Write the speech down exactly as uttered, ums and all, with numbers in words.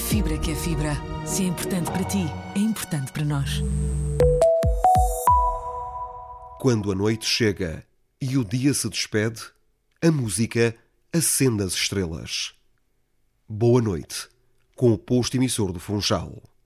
fibra que é fibra. Se é importante para ti, é importante para nós. Quando a noite chega e o dia se despede, a música acende as estrelas. Boa noite, com o posto emissor do Funchal.